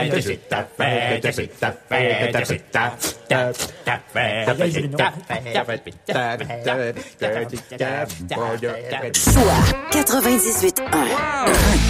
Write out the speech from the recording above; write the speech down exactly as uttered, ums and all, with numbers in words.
fête, c'est ta fête, c'est ta fête, c'est ta fête, ta fête, ta fête, ta fête. Choix quatre-vingt-dix-huit un.